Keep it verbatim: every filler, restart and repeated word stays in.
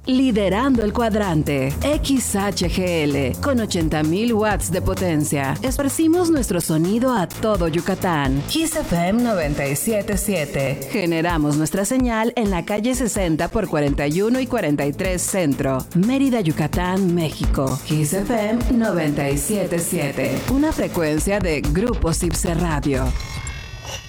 liderando el cuadrante. X H G L, con ochenta mil watts de potencia. Esparcimos nuestro sonido a todo Yucatán. Kiss F M noventa y siete punto siete. Generamos nuestra señal en la calle sesenta por cuarenta y uno y cuarenta y tres Centro, Mérida, Yucatán, México. Kiss F M noventa y siete punto siete. Una frecuencia de Grupo Cipse Radio.